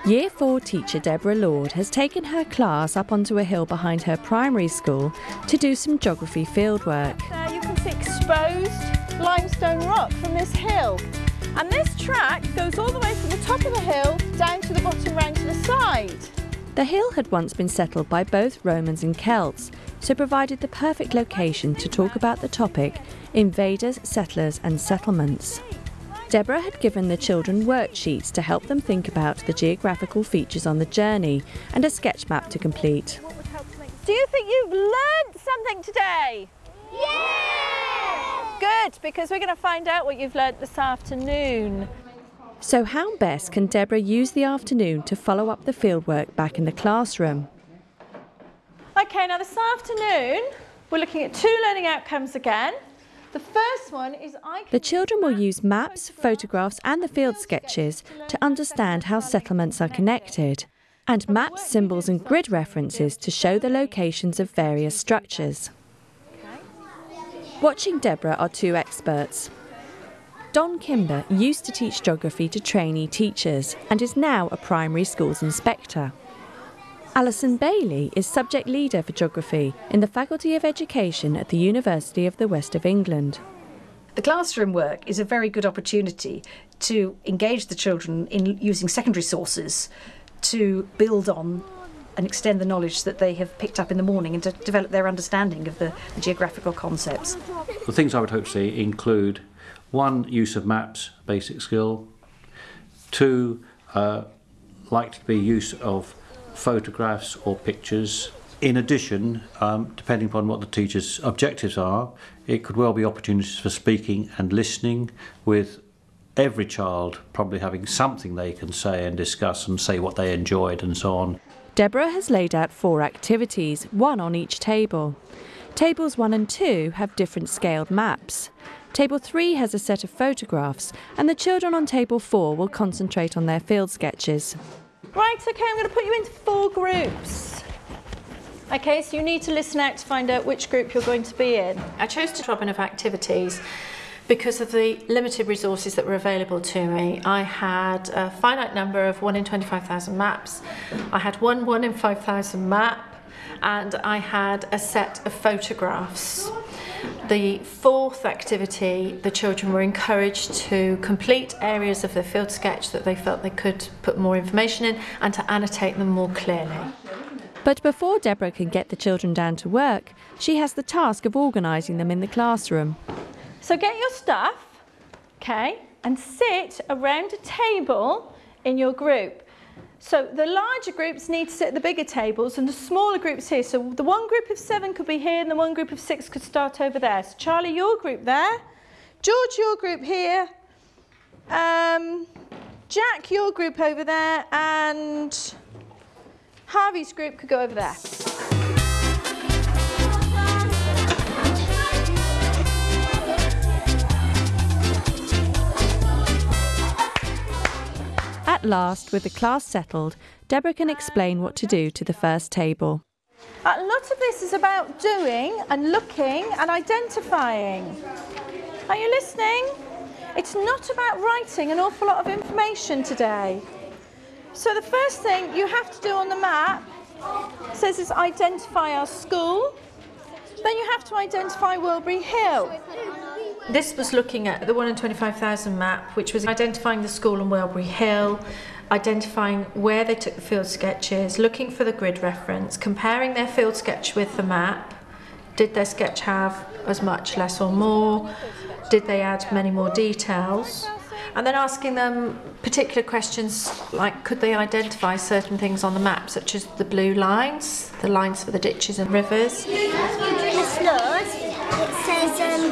Year 4 teacher Deborah Lord has taken her class up onto a hill behind her primary school to do some geography fieldwork. There you can see exposed limestone rock from this hill. And this track goes all the way from the top of the hill down to the bottom round to the side. The hill had once been settled by both Romans and Celts, so provided the perfect location to talk about the topic invaders, settlers and settlements. Deborah had given the children worksheets to help them think about the geographical features on the journey and a sketch map to complete. Do you think you've learnt something today? Yeah! Good, because we're going to find out what you've learnt this afternoon. So how best can Deborah use the afternoon to follow up the fieldwork back in the classroom? Okay, now this afternoon we're looking at 2 learning outcomes again. The first one is the children will use maps, photographs and the field sketches to understand how settlements are connected, and maps, symbols and grid references to show the locations of various structures. Watching Deborah are 2 experts. Don Kimber used to teach geography to trainee teachers and is now a primary schools inspector. Alison Bailey is subject leader for geography in the Faculty of Education at the University of the West of England. The classroom work is a very good opportunity to engage the children in using secondary sources to build on and extend the knowledge that they have picked up in the morning and to develop their understanding of the geographical concepts. The things I would hope to see include 1, use of maps, basic skill. 2, likely to be use of photographs or pictures. In addition, depending upon what the teacher's objectives are, it could well be opportunities for speaking and listening, with every child probably having something they can say and discuss and say what they enjoyed and so on. Deborah has laid out 4 activities, 1 on each table. Tables 1 and 2 have different scaled maps. Table 3 has a set of photographs, and the children on table 4 will concentrate on their field sketches. Right, okay, I'm going to put you into 4 groups. Okay, so you need to listen out to find out which group you're going to be in. I chose to drop in of activities because of the limited resources that were available to me. I had a finite number of 1 in 25,000 maps, I had 1 in 5,000 map, and I had a set of photographs. The 4th activity, the children were encouraged to complete areas of their field sketch that they felt they could put more information in and to annotate them more clearly. But before Deborah can get the children down to work, she has the task of organising them in the classroom. So get your stuff, okay, and sit around a table in your group. So the larger groups need to sit at the bigger tables and the smaller groups here. So the 1 group of 7 could be here and the 1 group of 6 could start over there. So Charlie, your group there. George, your group here. Jack, your group over there. And Harvey's group could go over there. At last, with the class settled, Deborah can explain what to do to the first table. A lot of this is about doing and looking and identifying. Are you listening? It's not about writing an awful lot of information today. So the first thing you have to do on the map says is identify our school. Then you have to identify Wilbury Hill. This was looking at the 1 in 25,000 map, which was identifying the school on Wilbury Hill, identifying where they took the field sketches, looking for the grid reference, comparing their field sketch with the map. Did their sketch have as much, less or more? Did they add many more details? And then asking them particular questions like could they identify certain things on the map, such as the blue lines, the lines for the ditches and rivers. During the slurs, it says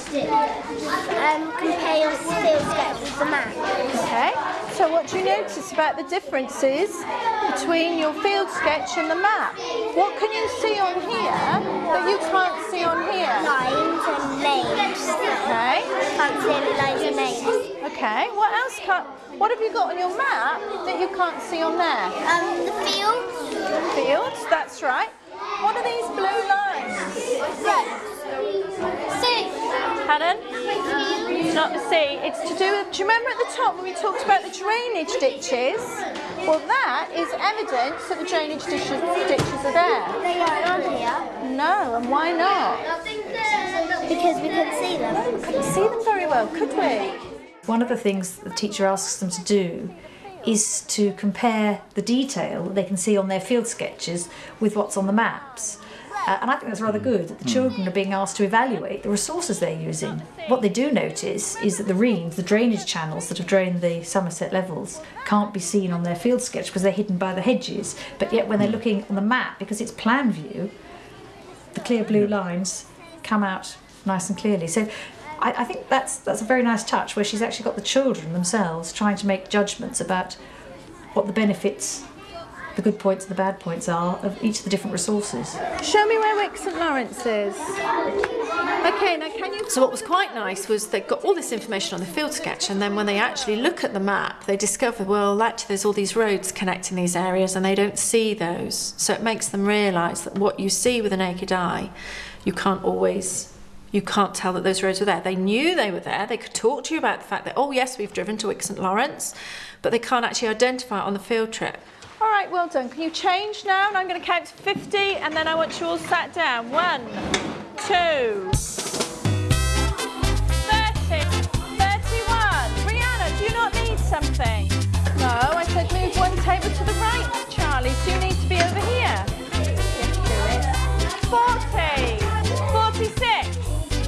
compare your field sketch with the map. Okay, so what do you notice about the differences between your field sketch and the map? What can you see on here that you can't see on here? Lines and names. Okay. Can't see any lines and names. Okay, what have you got on your map that you can't see on there? The fields. Fields, that's right. What are these blue lines? Roads. Sea. Pardon? not the sea. It's to do with, do you remember at the top when we talked about the drainage ditches? Well, that is evidence that the drainage ditches are there. They aren't on here. No, and why not? Because we couldn't see them. We couldn't see them very well, could we? One of the things the teacher asks them to do is to compare the detail that they can see on their field sketches with what's on the maps. And I think that's rather good, that the children are being asked to evaluate the resources they're using. What they do notice is that the reams, the drainage channels that have drained the Somerset levels, can't be seen on their field sketch because they're hidden by the hedges. But yet when they're looking on the map, because it's plan view, the clear blue lines come out nice and clearly. So I think that's a very nice touch, where she's actually got the children themselves trying to make judgments about what the benefits, the good points and the bad points are of each of the different resources. Show me where Wick St Lawrence is. Okay, now can you... So what was quite nice was they've got all this information on the field sketch, and then when they actually look at the map, they discover, well, actually there's all these roads connecting these areas and they don't see those. So it makes them realise that what you see with the naked eye, you can't tell that those roads were there. They knew they were there. They could talk to you about the fact that, oh yes, we've driven to Wick St Lawrence, but they can't actually identify it on the field trip. All right, well done. Can you change now? And I'm going to count to 50, and then I want you all sat down. 1, 2, 30, 31. Brianna, do you not need something? No, I said move one table to the right, Charlie, so you need to be over here. Yes, do it. 40, 46,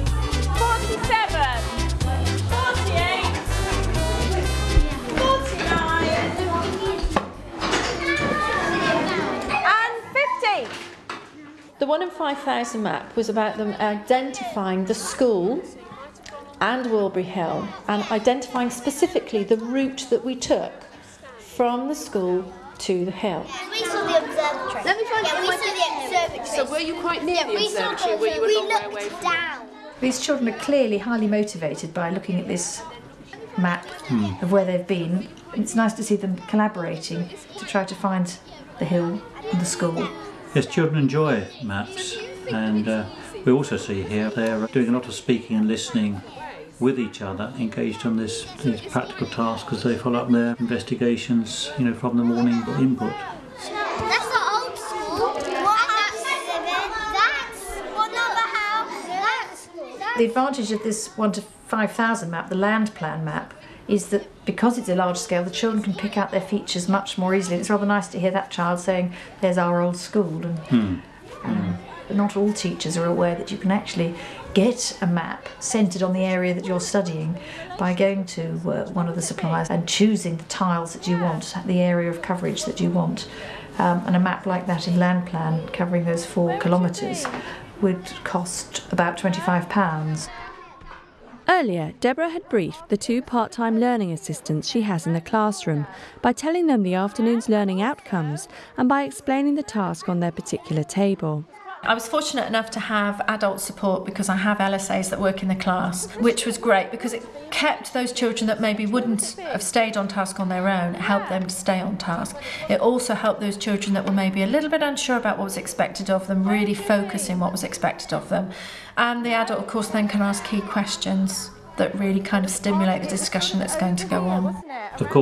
47, 48, 49, and 50. The 1 in 5,000 map was about them identifying the school and Wilbury Hill, and identifying specifically the route that we took from the school to the hill. We saw the observatory. Let me find out. We saw the observatory. So were you quite near the observatory? Were you a long way away from down. These children are clearly highly motivated by looking at this map of where they've been. It's nice to see them collaborating to try to find the hill and the school. Yes, children enjoy maps, and we also see here they're doing a lot of speaking and listening with each other, engaged on these practical tasks as they follow up their investigations, from the morning input. That's the old school. What house is it in? That's what number house? That's The advantage of this 1 to 5,000 map, the land plan map, is that because it's a large scale, the children can pick out their features much more easily. It's rather nice to hear that child saying, there's our old school. And not all teachers are aware that you can actually get a map centred on the area that you're studying by going to one of the suppliers and choosing the tiles that you want, the area of coverage that you want. And a map like that in land plan covering those 4 kilometres would cost about £25. Earlier, Deborah had briefed the 2 part-time learning assistants she has in the classroom by telling them the afternoon's learning outcomes and by explaining the task on their particular table. I was fortunate enough to have adult support because I have LSAs that work in the class, which was great because it kept those children that maybe wouldn't have stayed on task on their own, helped them to stay on task. It also helped those children that were maybe a little bit unsure about what was expected of them, really focus in what was expected of them. And the adult, of course, then can ask key questions that really kind of stimulate the discussion that's going to go on. Of course.